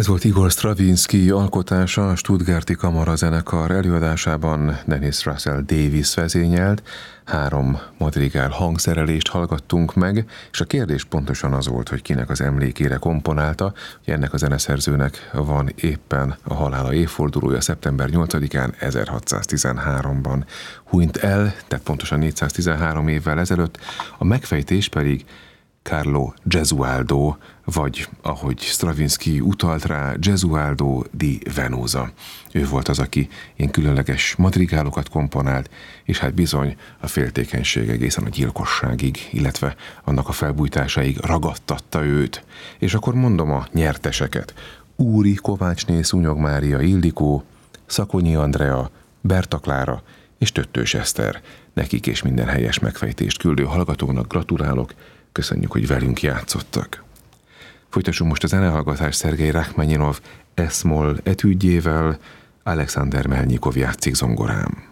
Ez volt Igor Stravinsky alkotása, a Stuttgarti Kamarazenekar előadásában Dennis Russell Davies vezényelt. 3 madrigál hangszerelést hallgattunk meg, és a kérdés pontosan az volt, hogy kinek az emlékére komponálta. Ugye ennek a zeneszerzőnek van éppen a halála évfordulója, szeptember 8-án 1613-ban hunyt el, tehát pontosan 413 évvel ezelőtt. A megfejtés pedig Carlo Gesualdo, vagy ahogy Stravinsky utalt rá, Gesualdo di Venosa. Ő volt az, aki ilyen különleges madrigálokat komponált, és hát bizony a féltékenység egészen a gyilkosságig, illetve annak a felbújtásáig ragadtatta őt. És akkor mondom a nyerteseket. Úri Kovácsné Szúnyog Mária Ildikó, Szakonyi Andrea, Berta Klára és Töttős Eszter. Nekik és minden helyes megfejtést küldő hallgatóknak gratulálok. Köszönjük, hogy velünk játszottak. Folytassuk most a zenehallgatás Szergej Rachmaninov S-moll etüdjével, Alexander Melnyikov játszik zongorán.